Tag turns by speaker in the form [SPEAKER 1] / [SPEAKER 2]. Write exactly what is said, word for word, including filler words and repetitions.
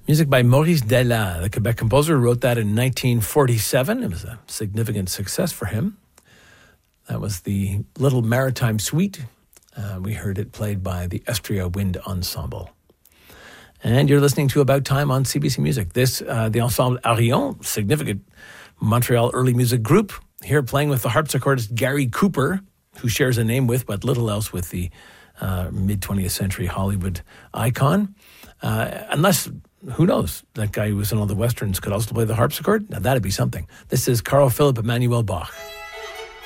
[SPEAKER 1] Music by Maurice Della, the Quebec composer, wrote that in nineteen forty-seven. It was a significant success for him. That was the Little Maritime Suite. Uh, we heard it played by the Estria Wind Ensemble. And you're listening to About Time on C B C Music. This, uh, the Ensemble Arion, significant Montreal early music group, here playing with the harpsichordist Gary Cooper, who shares a name with, but little else with the uh, mid-twentieth century Hollywood icon. Uh, unless, who knows, that guy who was in all the westerns could also play the harpsichord? Now that'd be something. This is Carl Philipp Emanuel Bach.